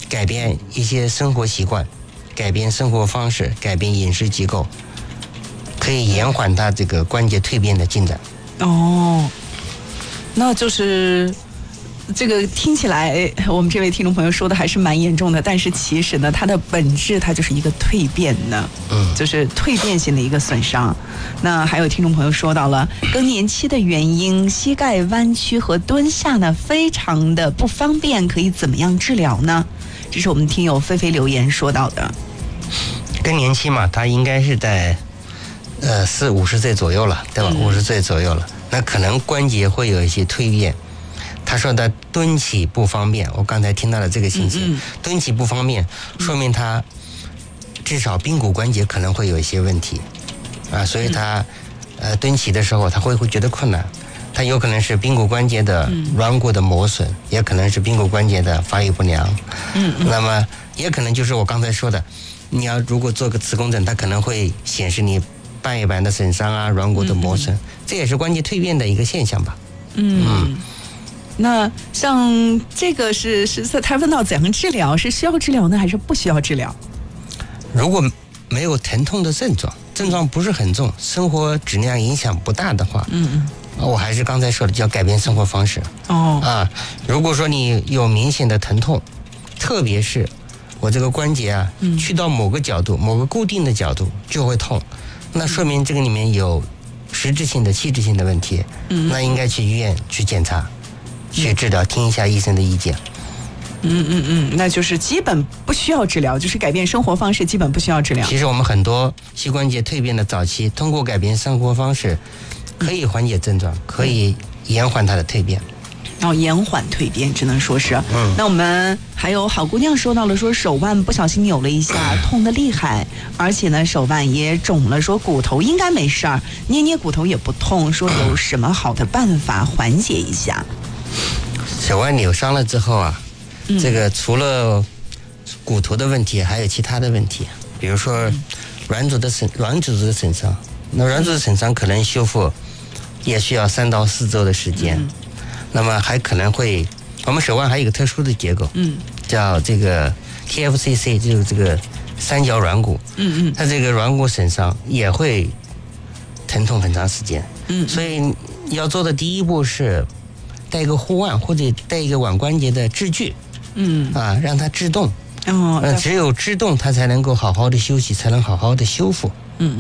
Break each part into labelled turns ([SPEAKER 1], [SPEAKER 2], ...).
[SPEAKER 1] 改变一些生活习惯，改变生活方式，改变饮食结构，可以延缓它这个关节蜕变的进展。
[SPEAKER 2] 哦，那就是这个听起来我们这位听众朋友说的还是蛮严重的，但是其实呢，它的本质它就是一个蜕变呢，就是蜕变性的一个损伤。那还有听众朋友说到了更年期的原因，膝盖弯曲和蹲下呢非常的不方便，可以怎么样治疗呢？这是我们听友菲菲留言说到的。
[SPEAKER 1] 更年期嘛，它应该是在50岁左右了，对吧？50岁左右了，那可能关节会有一些蜕变。他说的蹲起不方便，我刚才听到了这个信息，蹲起不方便，说明他至少髌骨关节可能会有一些问题啊，所以他蹲起的时候他会觉得困难，他有可能是髌骨关节的软骨的磨损，也可能是髌骨关节的发育不良，那么也可能就是我刚才说的，你要如果做个磁共振，它可能会显示你半月板的损伤啊，软骨的磨损，这也是关节蜕变的一个现象吧。
[SPEAKER 2] 那像这个是他问到怎样治疗，是需要治疗呢，还是不需要治疗？
[SPEAKER 1] 如果没有疼痛的症状不是很重，生活质量影响不大的话，我还是刚才说的，叫改变生活方式。如果说你有明显的疼痛，特别是我这个关节啊，去到某个角度，某个固定的角度就会痛，那说明这个里面有实质性的、器质性的问题，那应该去医院去检查。去治疗，听一下医生的意见。
[SPEAKER 2] 那就是基本不需要治疗，就是改变生活方式，基本不需要治疗。
[SPEAKER 1] 其实我们很多膝关节蜕变的早期，通过改变生活方式，可以缓解症状，可以延缓它的蜕变。
[SPEAKER 2] 延缓蜕变，只能说是。那我们还有好姑娘说到了，说手腕不小心扭了一下，痛得厉害，而且呢手腕也肿了，说骨头应该没事儿，捏捏骨头也不痛，说有什么好的办法缓解一下？
[SPEAKER 1] 手腕扭伤了之后啊，这个除了骨头的问题，还有其他的问题，比如说软组织的损伤。那软组织损伤可能修复也需要3到4周的时间。那么还可能会，我们手腕还有一个特殊的结构，叫这个 TFCC， 就是这个三角软骨。它这个软骨损伤也会疼痛很长时间。所以要做的第一步是带一个护腕或者带一个腕关节的治具，让它制动。只有制动，它才能够好好的休息，才能好好的修复。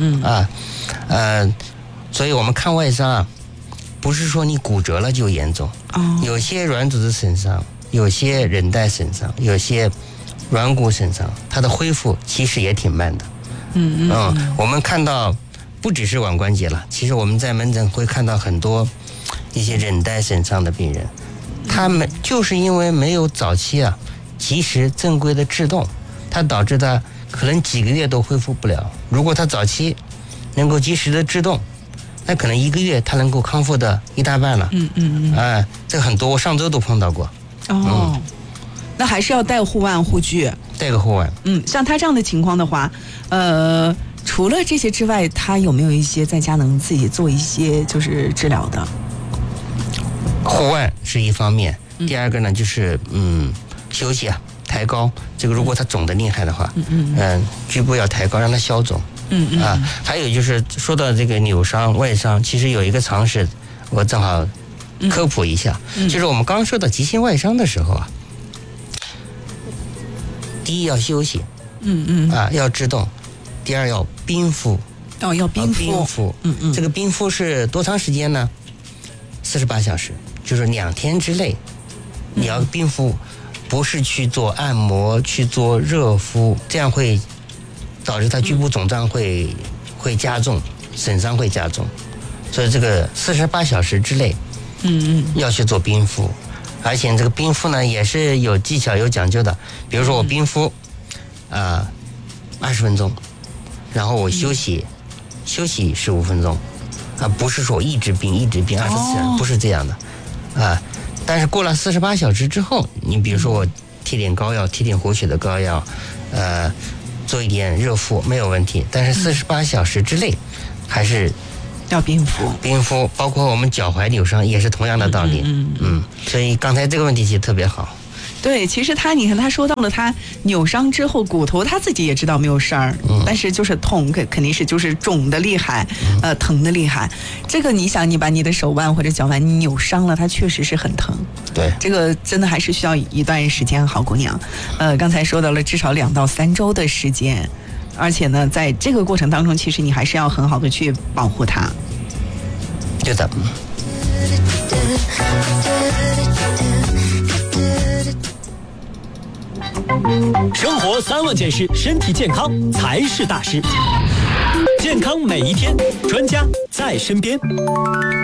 [SPEAKER 1] 所以我们看外伤啊，不是说你骨折了就严重，有些软组织损伤，有些韧带损伤，有些软骨损伤，它的恢复其实也挺慢的。我们看到不只是腕关节了，其实我们在门诊会看到很多一些韧带损伤的病人，他们就是因为没有早期啊及时正规的制动，它导致他可能几个月都恢复不了。如果他早期能够及时的制动，那可能1个月他能够康复的一大半了。这很多，我上周都碰到过。
[SPEAKER 2] 那还是要带护腕护具，
[SPEAKER 1] 带个护腕。
[SPEAKER 2] 像他这样的情况的话，除了这些之外，他有没有一些在家能自己做一些就是治疗的？
[SPEAKER 1] 护腕是一方面，第二个呢就是休息啊，抬高。这个如果他肿得厉害的话，局部要抬高，让它消肿。还有就是说到这个扭伤、外伤，其实有一个常识，我正好科普一下，就是我们刚说到急性外伤的时候啊，第一要休息，要制动；第二要冰敷。
[SPEAKER 2] 要冰敷。
[SPEAKER 1] 这个冰敷是多长时间呢？48小时，就是2天之内，你要冰敷，不是去做按摩、去做热敷，这样会导致它局部肿胀会加重，损伤会加重。所以这个48小时之内，要去做冰敷。而且这个冰敷呢也是有技巧、有讲究的。比如说我冰敷20分钟，然后我休息15分钟，不是说一直冰24小时，不是这样的。但是过了48小时之后，你比如说我贴点膏药，贴点活血的膏药，做一点热敷没有问题。但是48小时之内还是
[SPEAKER 2] 要冰敷。
[SPEAKER 1] 冰敷，包括我们脚踝扭伤也是同样的道理。所以刚才这个问题其实特别好。
[SPEAKER 2] 对，其实你看他说到了他扭伤之后骨头他自己也知道没有事儿，但是就是痛，肯定是就是肿的厉害，疼的厉害。这个你想，你把你的手腕或者脚腕你扭伤了，它确实是很疼。
[SPEAKER 1] 对，
[SPEAKER 2] 这个真的还是需要一段时间，好姑娘。刚才说到了至少2到3周的时间，而且呢，在这个过程当中，其实你还是要很好的去保护它。
[SPEAKER 1] 对的。
[SPEAKER 3] 生活3万件事，身体健康才是大事。健康每一天，专家在身边。